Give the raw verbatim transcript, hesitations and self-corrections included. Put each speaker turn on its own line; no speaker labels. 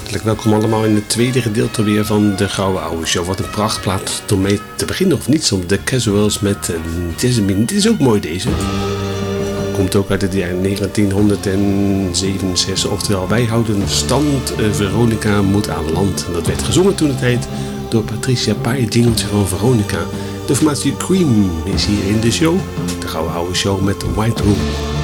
Hartelijk welkom allemaal in het tweede gedeelte weer van de Gouden Oude Show. Wat een prachtplaat om mee te beginnen, of niet? De Casuals met uh, Jasmine. Dit is ook mooi, deze. Komt ook uit het jaar negentienhonderdzevenenzestig. Oftewel, wij houden stand, uh, Veronica moet aan land. En dat werd gezongen toen het heet door Patricia Pai, het jingeltje van Veronica. De formatie Cream is hier in de show. De Gouden Oude Show met White Room.